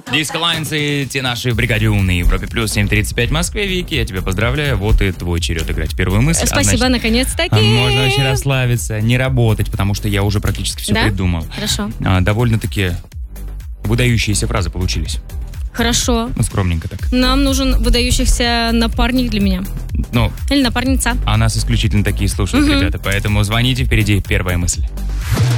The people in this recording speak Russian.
Диско Лайнс и те наши бригадюны на Европе Плюс 7:35 в Москве. Вики, я тебя поздравляю. Вот и твой черед играть первую мысль. Спасибо, наконец-таки. Можно очень расслабиться, не работать, потому что я уже практически все придумал. Хорошо. Довольно-таки выдающиеся фразы получились. Хорошо. Ну, скромненько так. Нам нужен выдающийся напарник для меня. Ну, или напарница. А нас исключительно такие слушают, ребята. Поэтому звоните, впереди первая мысль.